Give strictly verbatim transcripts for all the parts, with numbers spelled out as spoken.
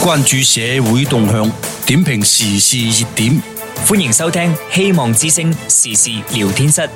關注社會動向，點評時事熱點。 歡迎收聽希望之聲時事聊天室。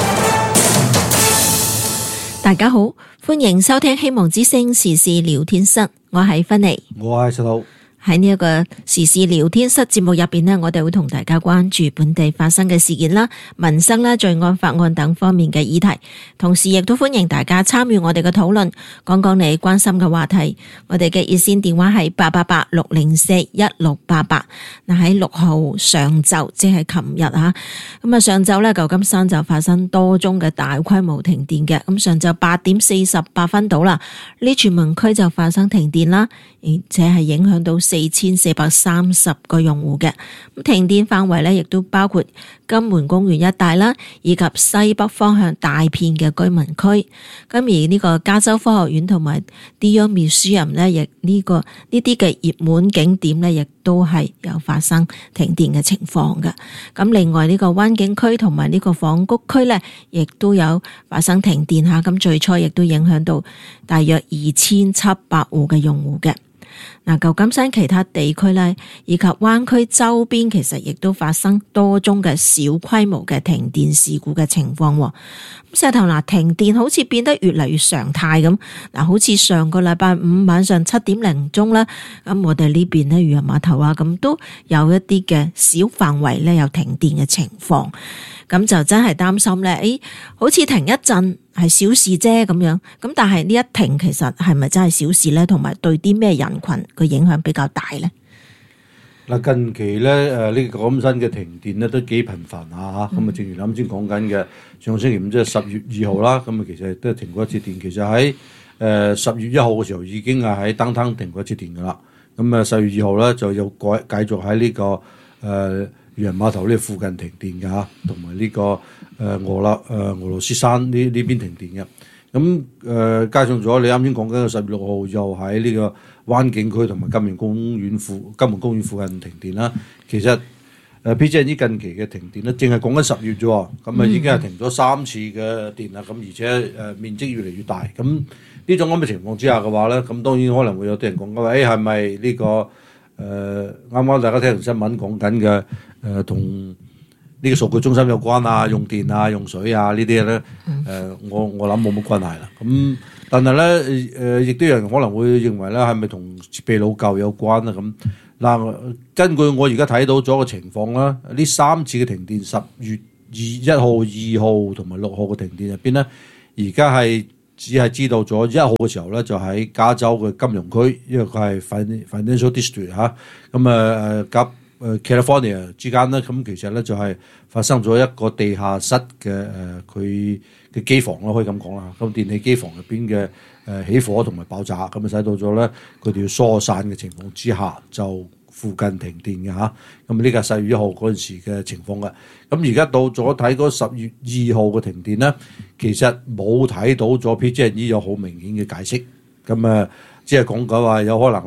大家好，歡迎收聽希望之聲時事聊天室，我係芬妮， 我係石頭。 喺呢一個時事聊天室節目入邊呢，我哋會同大家關注本地發生嘅事件啦、民生啦、罪案、法案等方面嘅議題，同時亦都歡迎大家參與我哋嘅討論，講講你關心嘅話題。我哋嘅熱線電話係八八八六零四一六八八。嗱，喺六號上晝，即係琴日吓，咁啊上晝咧，舊金山就發生多宗嘅大規模停電嘅。咁上晝八點四十八分到啦，呢全民區就發生停電啦，而且係影響到四千四百三十個用戶嘅。咁停電範圍咧，亦都包括金門公園一帶啦，以及西北方向大片嘅居民區。咁而呢個加州科學院同埋 Dion Museum 咧，亦呢個呢啲嘅熱門景點咧，亦都係有發生停電嘅情況嘅。咁另外呢個灣景區同埋呢個紡谷區咧，亦都有發生停電吓。咁最初亦都影響到大約二千七百戶嘅用戶嘅。嗱，舊金山其他地區咧，以及灣區周邊，其實亦都發生多宗嘅小規模嘅停電事故嘅情況。咁石頭，嗱，停電好似變得越嚟越常態咁。嗱，好似上個禮拜五晚上七點零鐘啦，咁我哋呢邊咧漁人碼頭啊，咁都有一啲嘅小範圍咧有停電嘅情況。咁就真係擔心咧，誒，好似停一陣係小事啫咁樣，咁但係呢一停其實係咪真係小事咧？同埋對啲咩人群個影響比較大咧？ 嗱，近期咧誒呢個咁新嘅停電咧都幾頻繁下嚇，咁啊、嗯、正如啱先講緊嘅，上個星期五即係十月二號啦，咁啊其實都係停過一次電。其實喺誒十月一號嘅時候已經係喺燈湯停過一次電噶啦。咁啊十月二號咧就有改繼續喺呢、這個誒。呃漁人碼頭呢附近停電嘅嚇，同埋呢個誒俄勒誒俄羅斯山呢呢邊停電嘅。咁誒、呃、加上咗你啱先講緊嘅十月六號又喺呢個灣景區同埋金門公園附金門公園附近停電啦。其實誒 P G and E 近期嘅停電咧，淨係講緊十月啫喎，咁啊已經係停咗三次嘅電啦。咁而且誒、呃、面積越嚟越大。咁呢種咁嘅情況之下嘅話咧，咁當然可能會有啲人講嘅話，誒係咪呢個？誒啱啱大家聽條新聞講緊嘅誒同呢個數據中心有關啊，用電啊、用水啊呢啲咧，誒、呃、我我諗冇乜關係啦。咁但係咧誒，亦都有人可能會認為咧，係咪同設備老舊有關啊？咁嗱，根據我而家睇到咗嘅情況啦，呢三次嘅停電，十月二一號、二號同埋六號嘅停電入邊咧，而家係。只係知道咗一號嘅時候咧，就喺加州嘅金融區，因為佢係 Financial District 嚇，咁啊誒夾誒 California 之間咧，咁其實咧就係發生咗一個地下室嘅誒佢嘅機房咯，可以咁講啦。咁電氣機房入邊嘅誒起火同埋爆炸，咁啊使到咗咧佢哋要疏散嘅情況之下就。附近停電嘅嚇，咁呢個係十月一號嗰陣時嘅情況嘅。咁而家到咗睇嗰十月二號嘅停電咧，其實冇睇到咗 P G and E 有好明顯嘅解釋。咁誒，只係講緊話有可能。